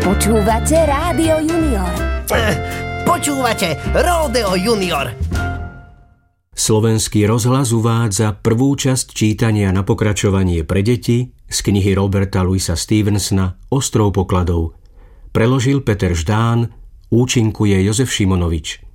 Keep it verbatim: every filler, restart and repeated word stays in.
Počúvate Rádio Junior. Počúvate Ródeo Junior. Slovenský rozhlas uvádza prvú časť čítania na pokračovanie pre deti z knihy Roberta Louisa Stevensona Ostrov pokladov. Preložil Peter Ždán, účinkuje Jozef Šimonovič.